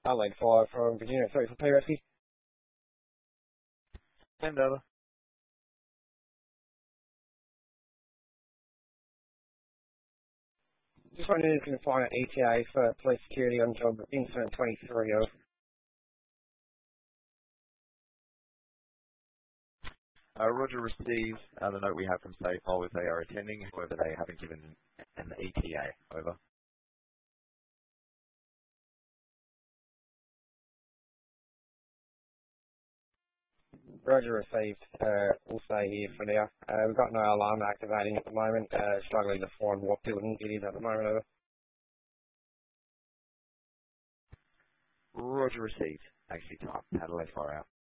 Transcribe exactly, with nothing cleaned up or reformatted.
Adelaide five from Virginia three for P Rescue. And over. Just wondering if you can find an E T A for police security on job incident twenty-three. Over. Uh, Roger received uh, the note we have from SAFOL is they are attending, however they haven't given an E T A. Over. Roger received. Uh, we'll stay here for now. Uh, we've got no alarm activating at the moment. Uh, struggling to find what building it is at the moment. Over. Roger received. Actually, time. Adelaide far out.